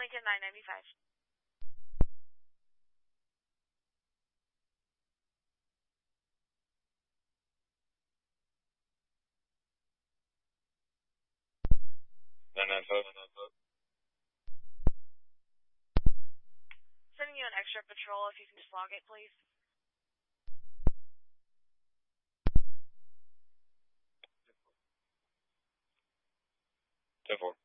Lincoln 995. Sending you an extra patrol if you can just log it, please. 10-4.